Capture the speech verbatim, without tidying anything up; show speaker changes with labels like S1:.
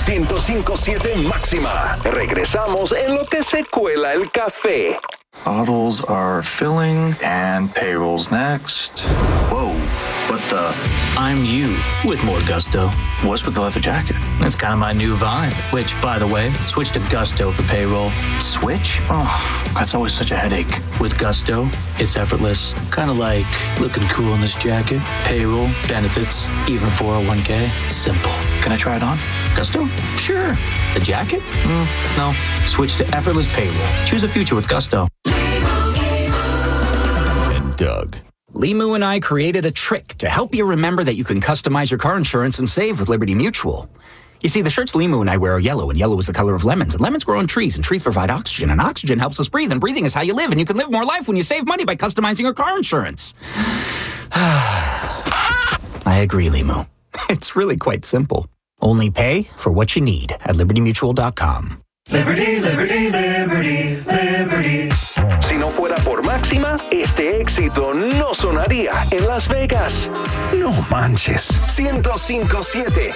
S1: ciento cinco punto siete Máxima. Regresamos en lo que se cuela el café.
S2: Bottles are filling and payroll's next. Whoa, what the?
S3: I'm you with more gusto.
S2: What's with the leather jacket?
S3: That's kind of my new vibe. Which, by the way, switch to Gusto for payroll.
S2: Switch? Oh, that's always such a headache.
S3: With Gusto, it's effortless. Kind of like looking cool in this jacket. Payroll, benefits, even four oh one k. Simple.
S2: Can I try it on?
S3: Gusto? Sure. The jacket? Mm, no. Switch to effortless payroll. Choose a future with Gusto.
S4: And Doug.
S5: Limu and I created a trick to help you remember that you can customize your car insurance and save with Liberty Mutual. You see, the shirts Limu and I wear are yellow, and yellow is the color of lemons, and lemons grow on trees, and trees provide oxygen, and oxygen helps us breathe, and breathing is how you live, and you can live more life when you save money by customizing your car insurance. I agree, Limu. It's really quite simple. Only pay for what you need at liberty mutual dot com.
S1: Liberty, liberty, liberty, liberty. Si no fuera por Máxima, este éxito no sonaría en Las Vegas. No manches. ciento cinco punto siete